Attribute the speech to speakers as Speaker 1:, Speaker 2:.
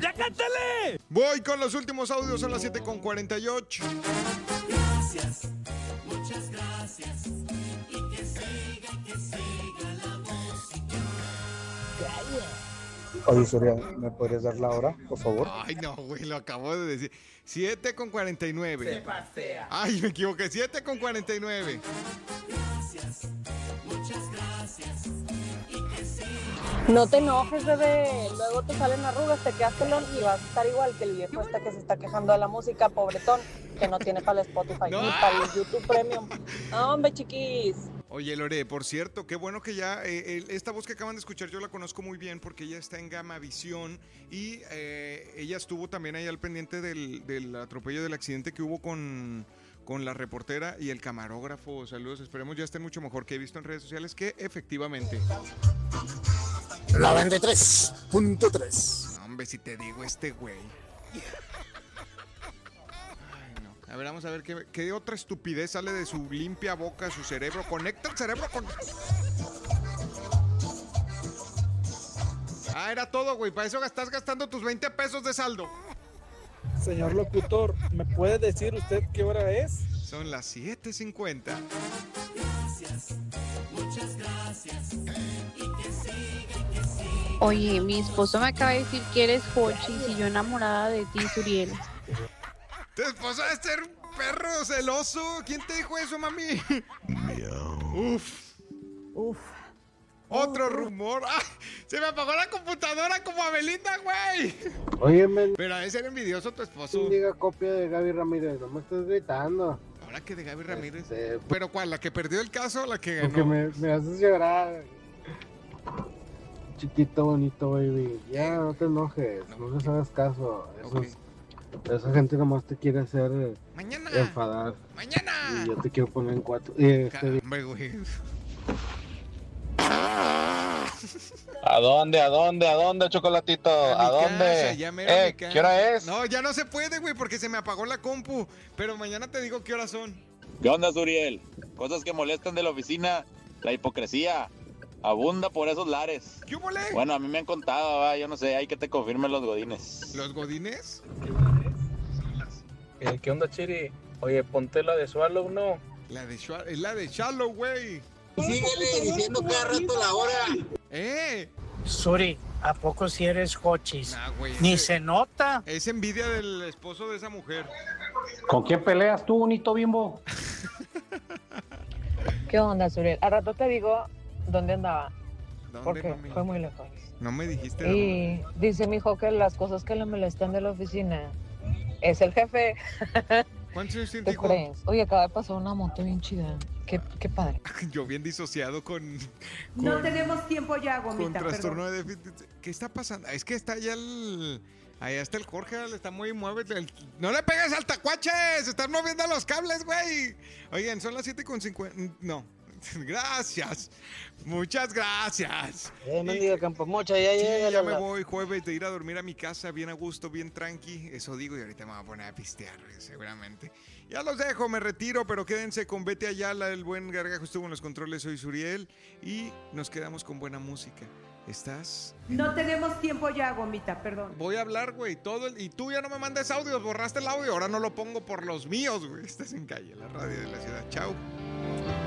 Speaker 1: ¡Ya cántale!
Speaker 2: Voy con los últimos audios, son las 7:48.
Speaker 3: Gracias, muchas gracias. Y que siga la música.
Speaker 4: Oye, Surya, ¿me podrías dar la hora, por favor?
Speaker 2: Ay, no, güey, lo acabo de decir. 7:49.
Speaker 3: Se pasea.
Speaker 2: Ay, me equivoqué. 7:49.
Speaker 3: Gracias, muchas gracias. Y que siga.
Speaker 5: No te enojes, bebé. Luego te salen arrugas, te quedas pelón y vas a estar igual que el viejo este que se está quejando de la música, pobretón, que no tiene para el Spotify
Speaker 2: No.
Speaker 5: ni para el YouTube Premium. No, hombre, chiquis.
Speaker 2: Oye, Lore, por cierto, qué bueno que ya esta voz que acaban de escuchar yo la conozco muy bien porque ella está en Gamavisión y ella estuvo también ahí al pendiente del atropello, del accidente que hubo con la reportera y el camarógrafo. Saludos, esperemos ya estén mucho mejor, que he visto en redes sociales que efectivamente.
Speaker 4: La 23.3.
Speaker 2: No, hombre, si te digo este güey. Ay, no. A ver, vamos a ver qué otra estupidez sale de su limpia boca, su cerebro. Conecta el cerebro con... Ah, era todo, güey. Para eso estás gastando tus 20 pesos de saldo.
Speaker 6: Señor locutor, ¿me puede decir usted qué hora es?
Speaker 2: Son las 7:50.
Speaker 3: Gracias, muchas gracias. Y que siga.
Speaker 7: Oye, mi esposo me acaba de decir que eres Jochis y yo enamorada de ti, Suriel.
Speaker 2: Tu esposa debe ser un perro celoso. ¿Quién te dijo eso, mami? Uf. Otro rumor. ¡Ah! Se me apagó la computadora como a Belinda, güey.
Speaker 4: Oye, men,
Speaker 2: Pero debe ser envidioso tu esposo.
Speaker 4: diga copia de Gaby Ramírez, no me estás gritando.
Speaker 2: Ahora que de Gaby Ramírez. ¿Pero cuál? ¿La que perdió el caso o la que
Speaker 4: Porque
Speaker 2: ganó?
Speaker 4: me haces llorar. Chiquito, bonito, baby. Ya, no te enojes, no les hagas caso. Esa gente nomás te quiere hacer
Speaker 2: Mañana.
Speaker 4: enfadar.
Speaker 2: Mañana.
Speaker 4: Y yo te quiero poner en 4.
Speaker 2: Caramba, güey.
Speaker 8: ¿A dónde, Chocolatito? ¿A dónde?
Speaker 2: Casa, ya mero a mi casa.
Speaker 8: ¿Qué hora es?
Speaker 2: No, ya no se puede, güey, porque se me apagó la compu. Pero mañana te digo qué horas son.
Speaker 8: ¿Qué onda, Suriel? Cosas que molestan de la oficina, la hipocresía. Abunda por esos lares.
Speaker 2: ¿Qué hubo, le?
Speaker 8: Bueno, a mí me han contado, va, yo no sé, hay que te confirmen los godines.
Speaker 2: ¿Los godines?
Speaker 6: ¿Qué onda, Chiri? Oye, ponte la de Swallow, ¿no?
Speaker 2: Es la de Shallow, güey.
Speaker 4: Síguele diciendo cada rato la hora.
Speaker 9: Suri, ¿a poco si eres Jochis?
Speaker 2: Nah, güey.
Speaker 9: Ni se nota.
Speaker 2: Es envidia del esposo de esa mujer.
Speaker 9: ¿Con quién peleas tú, bonito bimbo?
Speaker 5: ¿Qué onda, Suriel? Al rato te digo dónde andaba,
Speaker 2: ¿Dónde,
Speaker 5: porque
Speaker 2: mami?
Speaker 5: fue muy lejos.
Speaker 2: No me dijiste.
Speaker 5: Y dice mi hijo que las cosas que le molestan de la oficina es el jefe.
Speaker 2: ¿Cuántos años tiene,
Speaker 5: ¿Te
Speaker 2: hijo?
Speaker 5: crees? Oye, acaba de pasar una moto bien chida. Qué padre.
Speaker 2: Yo bien disociado con
Speaker 10: No tenemos tiempo ya,
Speaker 2: con
Speaker 10: gomita,
Speaker 2: trastorno
Speaker 10: perdón.
Speaker 2: de déficit. ¿Qué está pasando? Es que está allá allá está el Jorge, le está muy muévete. No le pegues al tacuache, se están moviendo los cables, güey. Oigan, son las 7:50. No. Gracias. Muchas gracias.
Speaker 4: Mendiga Campomocha, ya
Speaker 2: Sí,
Speaker 4: llega.
Speaker 2: ya me voy jueves de ir a dormir a mi casa bien a gusto, bien tranqui. Eso digo y ahorita me voy a poner a pistear, seguramente. Ya los dejo, me retiro, pero quédense con Vete Ayala, el buen Gargajo estuvo en los controles, soy Suriel. Y nos quedamos con buena música. ¿Estás?
Speaker 10: No tenemos tiempo ya, gomita, perdón.
Speaker 2: Voy a hablar, güey, y tú ya no me mandes audios, borraste el audio, ahora no lo pongo por los míos, güey. Estás en Calle, la radio de la ciudad. Chao.